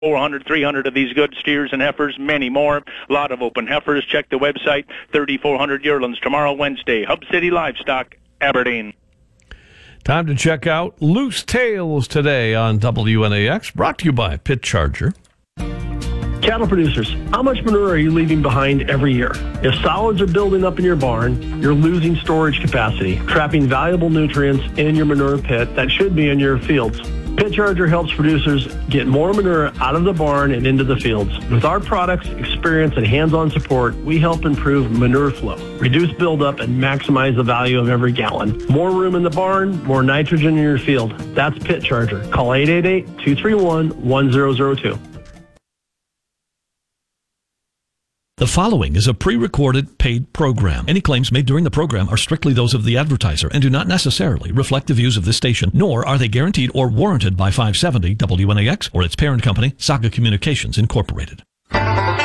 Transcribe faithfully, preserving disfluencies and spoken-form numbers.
four hundred, three hundred of these good steers and heifers, many more. A lot of open heifers. Check the website. thirty-four hundred yearlings tomorrow, Wednesday. Hub City Livestock, Aberdeen. Time to check out Loose Tales today on W N A X, brought to you by Pit Charger. Cattle producers, how much manure are you leaving behind every year? If solids are building up in your barn, you're losing storage capacity, trapping valuable nutrients in your manure pit that should be in your fields. Pit Charger helps producers get more manure out of the barn and into the fields. With our products, experience, and hands-on support, we help improve manure flow, reduce buildup, and maximize the value of every gallon. More room in the barn, more nitrogen in your field. That's Pit Charger. Call eight eight eight, two three one, one zero zero two. The following is a pre-recorded paid program. Any claims made during the program are strictly those of the advertiser and do not necessarily reflect the views of this station, nor are they guaranteed or warranted by five seventy W N A X or its parent company, Saga Communications Incorporated.